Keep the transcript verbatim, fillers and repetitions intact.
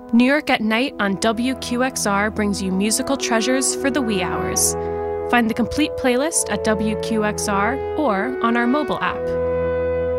New York at Night on W Q X R brings you musical treasures for the wee hours. Find the complete playlist at W Q X R or on our mobile app.